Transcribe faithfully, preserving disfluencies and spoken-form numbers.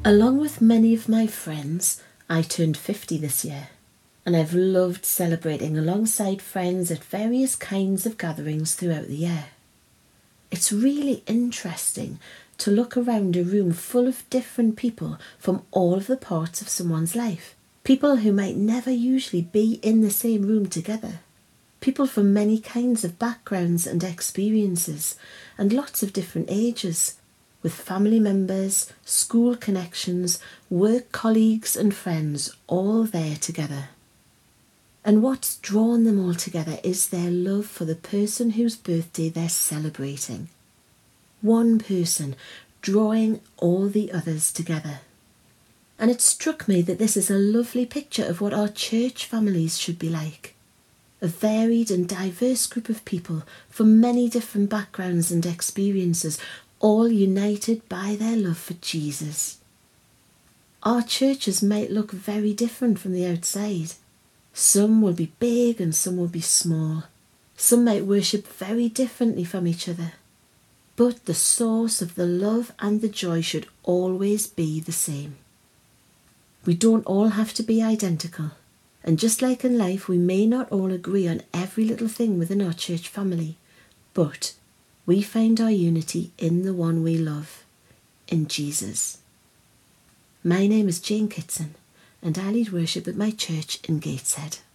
Along with many of my friends, I turned fifty this year, and I've loved celebrating alongside friends at various kinds of gatherings throughout the year. It's really interesting to look around a room full of different people from all of the parts of someone's life. People who might never usually be in the same room together. People from many kinds of backgrounds and experiences, and lots of different ages, with family members, school connections, work colleagues and friends all there together. And what's drawn them all together is their love for the person whose birthday they're celebrating. One person drawing all the others together. And it struck me that this is a lovely picture of what our church families should be like. A varied and diverse group of people from many different backgrounds and experiences, all united by their love for Jesus. Our churches might look very different from the outside. Some will be big and some will be small. Some might worship very differently from each other. But the source of the love and the joy should always be the same. We don't all have to be identical. And just like in life, we may not all agree on every little thing within our church family, but we find our unity in the one we love, in Jesus. My name is Jane Kitson, and I lead worship at my church in Gateshead.